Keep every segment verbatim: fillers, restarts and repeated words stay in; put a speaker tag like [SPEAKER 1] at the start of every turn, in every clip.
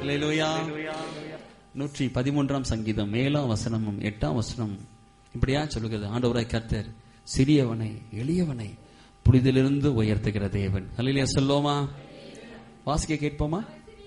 [SPEAKER 1] ஹல்லேலூயா. நூற்றி பதிமூன்றாம் சங்கீதம் ஏழாம் வசனமும் எட்டாம் வசனம் இப்படியா சொல்லுகிறது, ஆண்டவராய் கர்த்தர் சிறியவனை எளியவனை புனிதிலிருந்து உயர்த்துகிற தேவன். ஹல்லேலூயா சொல்லுவோமா? வாசிக்க கேட்போமா?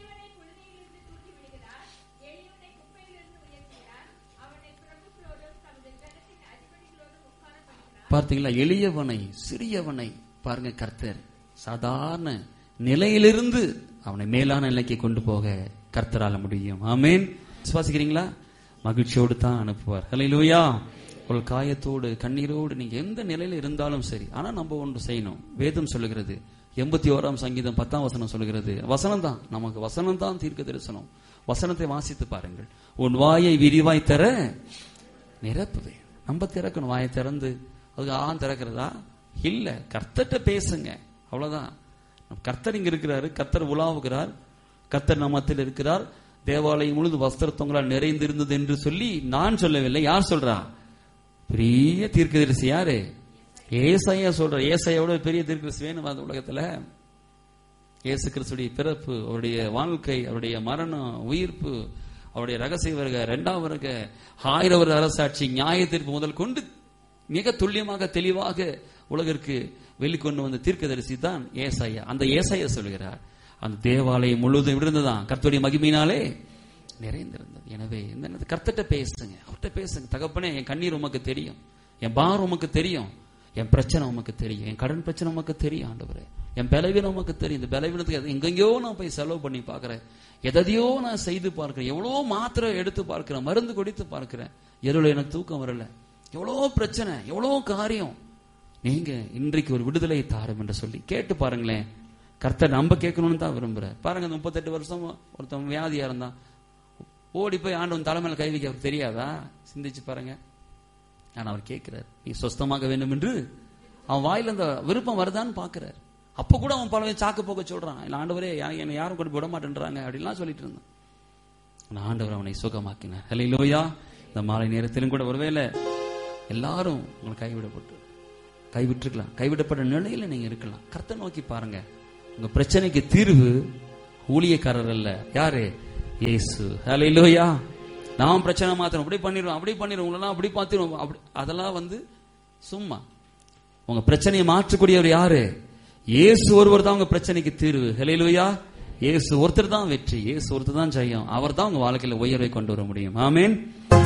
[SPEAKER 1] பார்த்தீங்களா? எளியவனை சிறியவனை பாருங்க, கர்த்தர் சாதாரண நிலையிலிருந்து அவனை மேலான நிலைக்கு கொண்டு போக கர்த்தரால முடியும். ஆமென். விசுவாசிக்கிறீங்களா? மகிழ்ச்சியோடு தான் அனுப்புவார். ஹல்லேலூயா. ஒரு காயத்தோடு கண்ணீரோடு நீங்க எந்த நிலையில இருந்தாலும் சரி, ஆனா நம்ம ஒன்று செய்யணும். வேதம் சொல்லுகிறது, எண்பத்தி ஓராம் சங்கீதம் பத்தாம் வசனம் சொல்லுகிறது, வசனம் தான் நமக்கு, வசனம் தான் தீர்க்க தரிசனம். வசனத்தை வாசித்து பாருங்கள். உன் வாயை விரிவாய் தர நிரப்புவே. நம்ம திறக்கணும். வாயை திறந்து அதுக்கு ஆ திறக்கிறதா இல்ல, கர்த்தர்ட்ட பேசுங்க, அவ்வளவுதான். கர்த்தர் இங்க இருக்கிறாரு, கர்த்தர் உலாவுகிறார், கர்த்தர் நம்மத்தில் இருக்கிறார். தேவாலயம் முழுது வஸ்திரத்தவங்களால் நிறைந்திருந்தது என்று சொல்லி நான் சொல்லவில்லை. யார் சொல்றா? பெரிய தீர்க்கதரிசி. யாரு? ஏசாயா சொல்ற. ஏசாயாவோட பெரிய தீர்க்கதரிசி வேணும் அந்த உலகத்துல? இயேசு கிறிஸ்துடைய பிறப்பு, அவருடைய வாழ்க்கை, அவருடைய மரணம், உயிர்ப்பு, அவருடைய ரகசிய வருக, இரண்டாம் வருக, ஆயிரம் வருட அரசாட்சி, நியாய தீர்ப்பு முதல் கொண்டு மிக துல்லியமாக தெளிவாக உலகிற்கு வெளிக்கொண்டு வந்த தீர்க்கதரிசி தான் ஏசாயா. அந்த ஏசாயா சொல்கிறார், அந்த தேவாலயம் முழுவதும் இருந்ததான் கர்த்தருடைய மகிமையினாலே நிறைந்திருந்தது. எனவே இந்த கர்த்தர்ட்ட பேசுங்க, அவர்கிட்ட பேசுங்க. தகப்பனே, என் கண்ணீர் உமக்கு தெரியும், என் பாரம் உமக்கு தெரியும், என் பிரச்சனை உமக்கு தெரியும், என் கடன் பிரச்சனை உமக்கு தெரியும் ஆண்டவரே, என் பலவீனம் உமக்கு தெரியும். இந்த பலவீனத்துக்கு எங்கெங்கயோ நான் போய் செலவு பண்ணி பார்க்கிறேன், எதையோ நான் செய்து பார்க்கிறேன், எவ்வளோ மாத்திரை எடுத்து பார்க்கிறேன், மருந்து குடித்து பார்க்கிறேன், எவ்வளவு எனக்கு தூக்கம் வரல, எவ்வளோ பிரச்சனை, எவ்வளோ காரியம். நீங்க இன்றைக்கு ஒரு விடுதலை தாரும் என்று சொல்லி கேட்டு பாருங்களேன். கர்த்தர் நம்ம கேட்கணும்னு தான் விரும்புறார். பாருங்க, முப்பத்தெட்டு வருஷம் ஒருத்தன் வியாதியா இருந்தான், ஓடி போய் ஆண்டவன் தலைமையில கை வைக்க அவருக்கு தெரியாதா? சிந்திச்சு பாருங்க. ஆனா அவர் கேட்கிறார், நீ சொஸ்தமாக வேண்டும் என்று அவன் வாயில அந்த விருப்பம் வருதான்னு பாக்குறாரு. அப்ப கூட அவன் பல சாக்கு போக்க சொல்றான், இல்ல ஆண்டவரே என்னை யாரும் கூட விட மாட்டேன்றாங்க அப்படின்லாம் சொல்லிட்டு இருந்தான். ஆண்டவர் அவனை சுகமாக்கினார். ஹல்லேலூயா. இந்த மாலை நேரத்திலும் கூட ஒருவேளை எல்லாரும் உங்களை கைவிடப்பட்டு கைவிட்டுருக்கலாம், கைவிடப்பட்ட நிலையில நீங்க இருக்கலாம். கர்த்தரை நோக்கி பாருங்க. உங்க பிரச்சனைக்கு தீர்வு ஊழியக்காரர் அல்ல. யாரு? இயேசு. ஹல்லேலூயா. நாம் பிரச்சனை மாத்திரம் அப்படி பண்ணிடுவோம், அப்படி பண்ணிடுவோம், உங்களெல்லாம் அப்படி பார்த்துருவோம், அப்படி அதெல்லாம் வந்து சும்மா. உங்க பிரச்சனையை மாற்றக்கூடியவர் யாரு? இயேசு ஒருவர் தான் உங்க பிரச்சனைக்கு தீர்வு. ஹல்லேலூயா. இயேசு ஒருத்தர் தான் வெற்றி, இயேசு ஒருத்தர் தான் ஜெயம். அவர் தான் உங்க வாழ்க்கையில உயர்வை கொண்டு வர முடியும். ஆமென்.